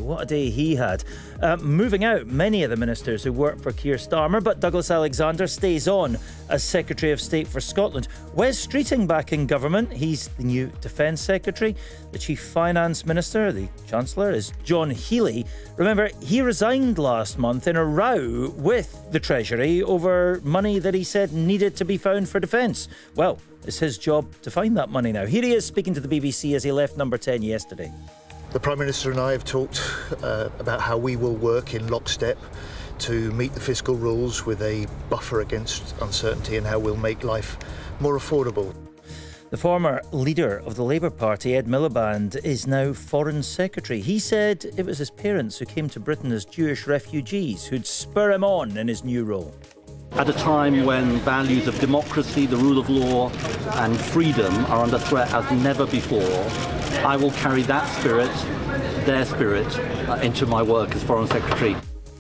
what a day he had. Moving out many of the ministers who work for Keir Starmer, but Douglas Alexander stays on as Secretary of State for Scotland. Wes Streeting back in government. He's the new Defence Secretary. The Chief Finance Minister, the Chancellor, is John Healey. Remember, he resigned last month in a row with the Treasury over money that he said needed to be found for defence. Well, it's his job to find that money now. Here he is speaking to the BBC as he left Number 10 yesterday. The Prime Minister and I have talked about how we will work in lockstep to meet the fiscal rules with a buffer against uncertainty and how we'll make life more affordable. The former leader of the Labour Party, Ed Miliband, is now Foreign Secretary. He said it was his parents who came to Britain as Jewish refugees who'd spur him on in his new role. At a time when values of democracy, the rule of law and freedom are under threat as never before, I will carry that spirit, their spirit, into my work as Foreign Secretary.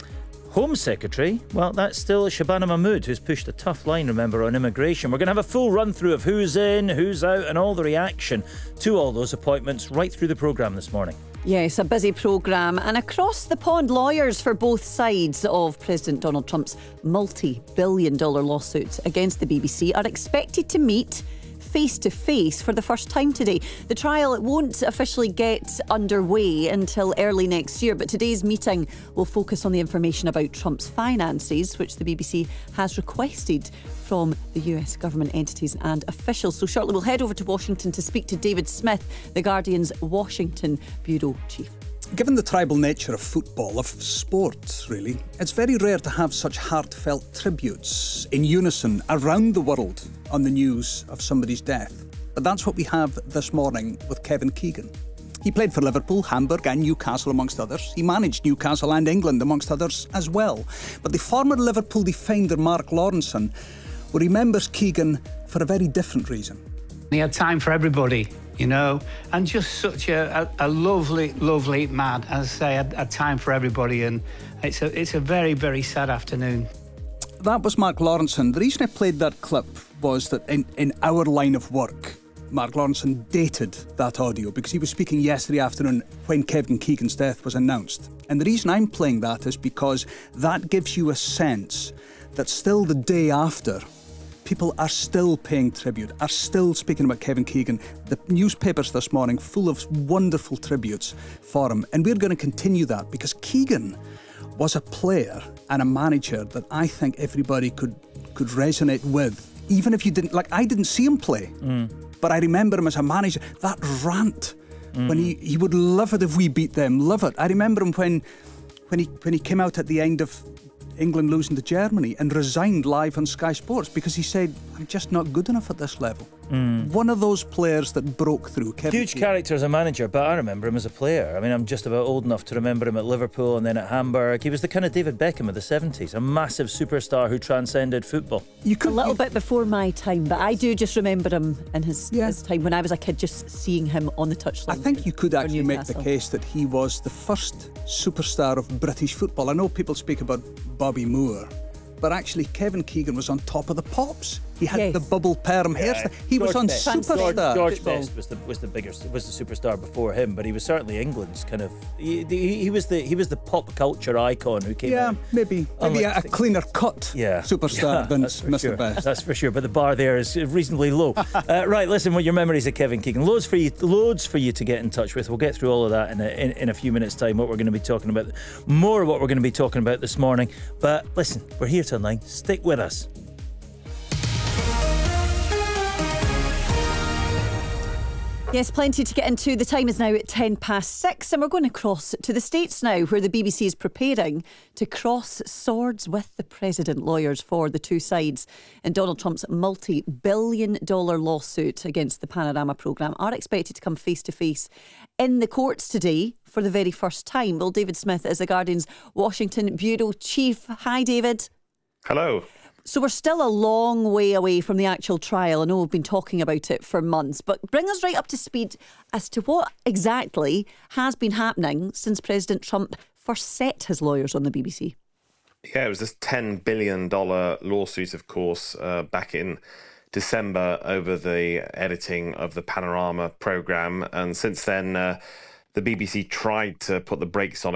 Home Secretary, well, that's still Shabana Mahmood, who's pushed a tough line, remember, on immigration. We're going to have a full run-through of who's in, who's out, and all the reaction to all those appointments right through the programme this morning. Yes, a busy programme. And across the pond, lawyers for both sides of President Donald Trump's multi-billion-dollar lawsuit against the BBC are expected to meet face-to-face for the first time today. The trial won't officially get underway until early next year, but today's meeting will focus on the information about Trump's finances, which the BBC has requested from the US government entities and officials. So shortly we'll head over to Washington to speak to David Smith, The Guardian's Washington bureau chief. Given the tribal nature of football, of sport really, it's very rare to have such heartfelt tributes in unison around the world on the news of somebody's death. But that's what we have this morning with Kevin Keegan. He played for Liverpool, Hamburg and Newcastle amongst others. He managed Newcastle and England amongst others as well. But the former Liverpool defender Mark Lawrenson remembers Keegan for a very different reason. He had time for everybody, you know, and just such a lovely, lovely man. As I say, had time for everybody, and it's a very, very sad afternoon. That was Mark Lawrenson. The reason I played that clip was that in our line of work, Mark Lawrenson dated that audio because he was speaking yesterday afternoon when Kevin Keegan's death was announced. And the reason I'm playing that is because that gives you a sense that still the day after, people are still paying tribute, are still speaking about Kevin Keegan. The newspapers this morning full of wonderful tributes for him. And we're going to continue that because Keegan was a player and a manager that I think everybody could resonate with. Even if you didn't, like I didn't see him play, but I remember him as a manager. That rant, when he would love it if we beat them, love it. I remember him when he came out at the end of England losing to Germany and resigned live on Sky Sports because he said, I'm just not good enough at this level. One of those players that broke through. Kevin Huge character as a manager, but I remember him as a player. I mean, I'm just about old enough to remember him at Liverpool and then at Hamburg. He was the kind of David Beckham of the 70s, a massive superstar who transcended football. A little bit before my time, but I do just remember him in his time when I was a kid, just seeing him on the touchline. I think you could actually make the case that he was the first superstar of British football. I know people speak about Bobby Moore, but actually Kevin Keegan was on top of the pops. He had the bubble perm hairstyle. He was on Superstar. George Best was the superstar before him, but he was certainly England's kind of. He was the pop culture icon who came. Yeah, out. maybe a cleaner cut superstar than Mr. Sure. Best. That's for sure. But the bar there is reasonably low. Right, listen. What your memories of Kevin Keegan? Loads for you to get in touch with. We'll get through all of that in a few minutes' time. What we're going to be talking about, more of what we're going to be talking about this morning. But listen, we're here till 9. Stick with us. Yes, plenty to get into. The time is now at 6:10, and we're going to cross to the States now, where the BBC is preparing to cross swords with the president. Lawyers for the two sides in Donald Trump's multi-billion-dollar lawsuit against the Panorama programme are expected to come face-to-face in the courts today for the very first time. Well, David Smith is The Guardian's Washington bureau chief. Hi, David. Hello. So we're still a long way away from the actual trial. I know we've been talking about it for months, but bring us right up to speed as to what exactly has been happening since President Trump first set his lawyers on the BBC. Yeah, it was this $10 billion lawsuit, of course, back in December over the editing of the Panorama programme. And since then, the BBC tried to put the brakes on